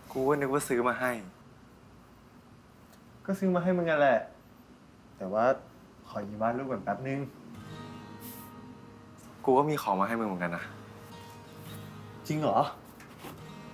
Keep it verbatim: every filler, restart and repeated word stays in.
กูก็นึกว่าซื้อมาให้ก็ซื้อมาให้มึงกันแหละ แต่ว่าขอยืมวาดรูปก่อนแป๊บนึงกูก็มีของมาให้มึงเหมือนกันนะจริงเหรอ